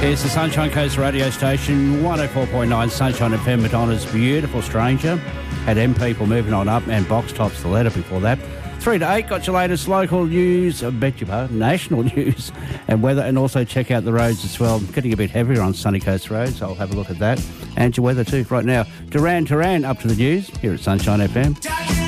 It's the Sunshine Coast radio station, 104.9 Sunshine FM. Madonna's Beautiful Stranger. Had M People moving on up, and Box Tops the letter before that. 3 to 8, got your latest local news, national news and weather, and also check out the roads as well. Getting a bit heavier on Sunny Coast roads, I'll have a look at that. And your weather too right now. Duran Duran up to the news here at Sunshine FM.